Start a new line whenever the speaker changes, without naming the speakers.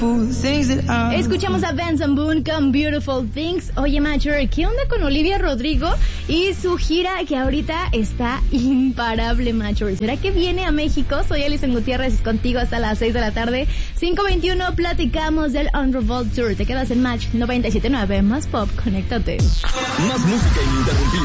Escuchamos a Benson Boone con Beautiful Things. Oye, Macher, ¿qué onda con Olivia Rodrigo y su gira que ahorita está imparable, Macher? ¿Será que viene a México? Soy Alison Gutiérrez, contigo hasta las 6 de la tarde. 5:21, platicamos del On Revolt Tour. Te quedas en Match 97.9, más pop, conéctate.
Más música ininterrumpida.